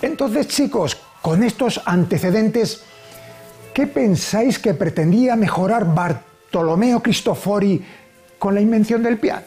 Entonces, chicos, con estos antecedentes, ¿qué pensáis que pretendía mejorar Bartolomeo Cristofori con la invención del piano?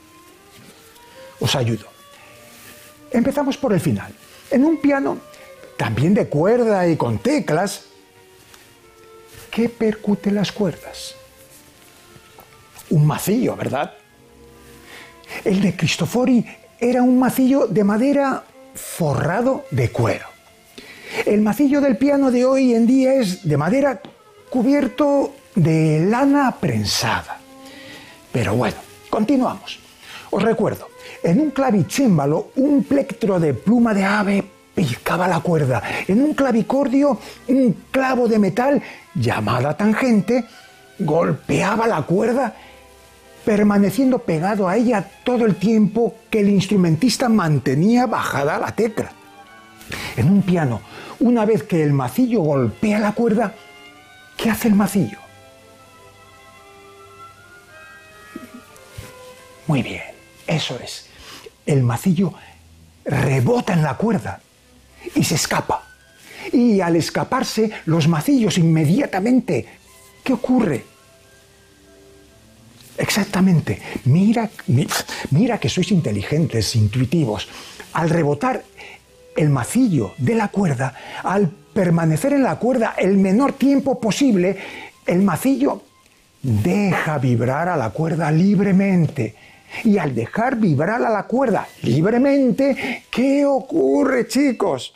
Os ayudo. Empezamos por el final. En un piano, también de cuerda y con teclas, ¿qué percute las cuerdas? Un macillo, ¿verdad? El de Cristofori era un macillo de madera forrado de cuero. El macillo del piano de hoy en día es de madera cubierto de lana prensada. Pero bueno, continuamos. Os recuerdo, en un clavicémbalo, un plectro de pluma de ave picaba la cuerda. En un clavicordio, un clavo de metal, llamada tangente, golpeaba la cuerda, permaneciendo pegado a ella todo el tiempo que el instrumentista mantenía bajada la tecla. En un piano, una vez que el macillo golpea la cuerda, ¿qué hace el macillo? Muy bien, eso es. El macillo rebota en la cuerda y se escapa. Y al escaparse, los macillos inmediatamente, ¿qué ocurre? Exactamente. Mira que sois inteligentes, intuitivos. Al rebotar el macillo de la cuerda, al permanecer en la cuerda el menor tiempo posible, el macillo deja vibrar a la cuerda libremente. Y al dejar vibrar a la cuerda libremente, ¿qué ocurre, chicos?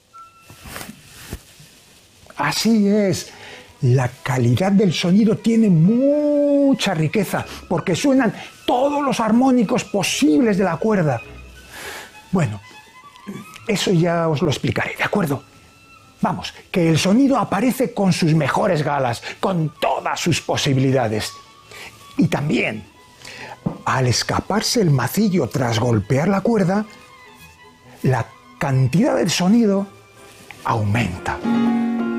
Así es. La calidad del sonido tiene mucha riqueza porque suenan todos los armónicos posibles de la cuerda. Bueno, eso ya os lo explicaré, ¿de acuerdo? Vamos, que el sonido aparece con sus mejores galas, con todas sus posibilidades. Y también, al escaparse el macillo tras golpear la cuerda, la cantidad del sonido aumenta.